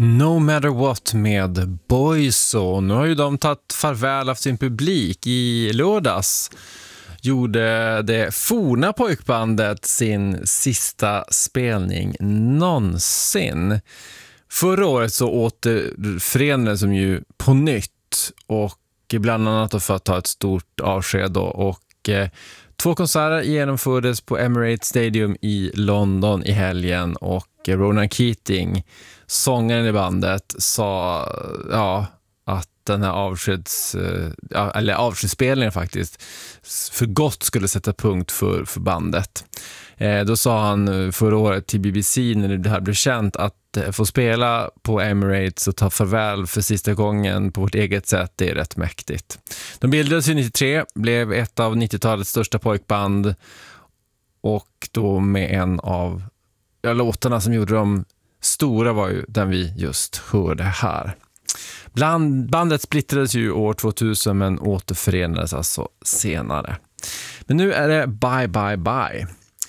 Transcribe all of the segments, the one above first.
No Matter What med Boyzone. Nu har ju de tagit farväl av sin publik. I lördags gjorde det forna pojkbandet sin sista spelning någonsin. Förra året så återförenades de ju på nytt och bland annat för att ta ett stort avsked då. Och 2 konserter genomfördes på Emirates Stadium i London i helgen och Ronan Keating, sångaren i bandet, sa att den här avskedsspelningen faktiskt för gott skulle sätta punkt för bandet. Då sa han förra året till BBC när det här blev känt att få spela på Emirates och ta farväl för sista gången på vårt eget sätt, det är rätt mäktigt. De bildades 93, blev ett av 90-talets största pojkband och då med en av låtarna som gjorde dem stora var ju den vi just hörde här. Bandet splittrades ju år 2000 men återförenades alltså senare. Men nu är det bye bye bye.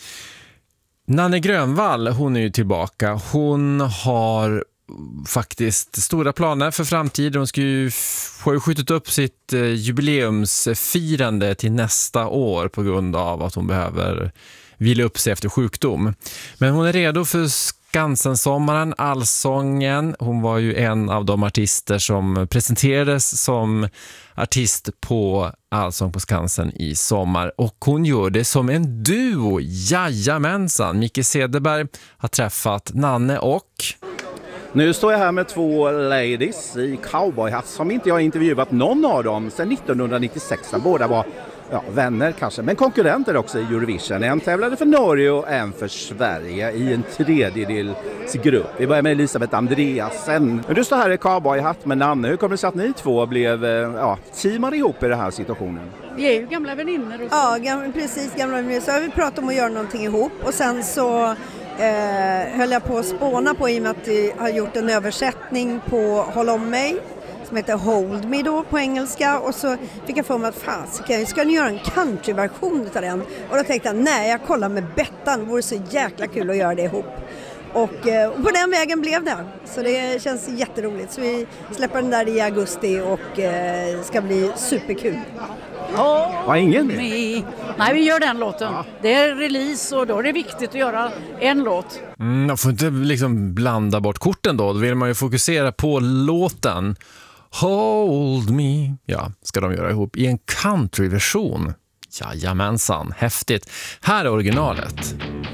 Nanne Grönvall, hon är ju tillbaka. Hon har faktiskt stora planer för framtiden. Hon har ju skjutit upp sitt jubileumsfirande till nästa år på grund av att hon behöver vila upp sig efter sjukdom. Men hon är redo för Skansen-sommaren, Allsången. Hon var ju en av de artister som presenterades som artist på Allsång på Skansen i sommar. Och hon gör det som en duo, jajamensan. Micke Cederberg har träffat Nanne och... Nu står jag här med 2 ladies i cowboyhatt som inte jag har intervjuat någon av dem sedan 1996 när båda var vänner kanske, men konkurrenter också i Eurovision. En tävlade för Norge och en för Sverige i en tredjedelsgrupp. Vi börjar med Elisabeth Andreasen. Du står här i cowboyhatt med Nanne. Hur kommer det sig att ni två blev teamade ihop i den här situationen? Vi är ju gamla vänner. Ja, precis, gamla vänner. Så har vi pratat om att göra någonting ihop och sen så höll jag på att spåna på i och med att vi har gjort en översättning på Håll om mig som heter Hold Me då på engelska, och så fick jag för mig att ska ni göra en countryversion av den? Och då tänkte jag, nej, jag kollar med Bettan, det vore så jäkla kul att göra det ihop. Och på den vägen blev det. Så det känns jätteroligt. Så vi släpper den där i augusti och ska bli superkul. Ingen? Nej, vi gör den låten. Ja. Det är release och då är det viktigt att göra en låt. Man får inte liksom blanda bort korten då. Då vill man ju fokusera på låten. Hold me. Ja, ska de göra ihop i en countryversion. Jajamensan, häftigt. Här är originalet.